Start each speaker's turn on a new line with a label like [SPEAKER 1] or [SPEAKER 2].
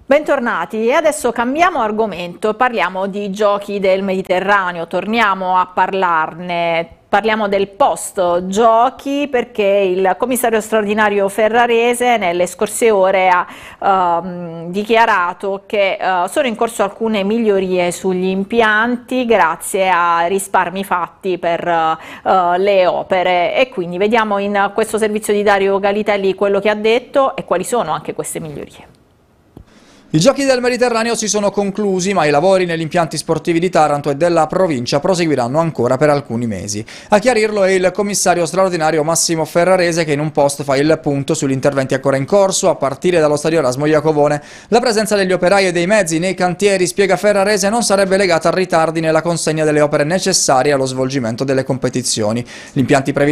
[SPEAKER 1] Bentornati, e adesso cambiamo argomento, parliamo di giochi del Mediterraneo, torniamo a parlarne, parliamo del post giochi perché il commissario straordinario ferrarese nelle scorse ore ha dichiarato che sono in corso alcune migliorie sugli impianti grazie a risparmi fatti per le opere, e quindi vediamo in questo servizio di Dario Galitelli quello che ha detto e quali sono anche queste migliorie.
[SPEAKER 2] I giochi del Mediterraneo si sono conclusi, ma i lavori negli impianti sportivi di Taranto e della provincia proseguiranno ancora per alcuni mesi. A chiarirlo è il commissario straordinario Massimo Ferrarese, che in un post fa il punto sugli interventi ancora in corso, a partire dallo stadio Erasmo Iacovone. La presenza degli operai e dei mezzi nei cantieri, spiega Ferrarese, non sarebbe legata a ritardi nella consegna delle opere necessarie allo svolgimento delle competizioni. Gli impianti previsti